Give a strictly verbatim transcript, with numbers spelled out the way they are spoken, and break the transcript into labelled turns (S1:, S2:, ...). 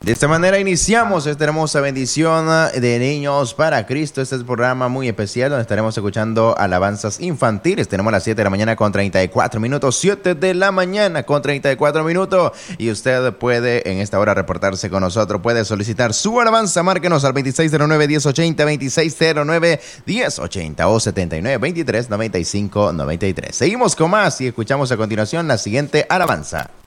S1: De esta manera iniciamos esta hermosa bendición de Niños para Cristo. Este es un programa muy especial donde estaremos escuchando alabanzas infantiles. Tenemos las siete de la mañana con treinta y cuatro minutos, siete de la mañana con treinta y cuatro minutos. Y usted puede en esta hora reportarse con nosotros, puede solicitar su alabanza. Márquenos al veintiséis cero nueve, diez ochenta, veintiséis cero nueve, diez ochenta o setenta y nueve, veintitrés, noventa y cinco, noventa y tres. Seguimos con más y escuchamos a continuación la siguiente alabanza.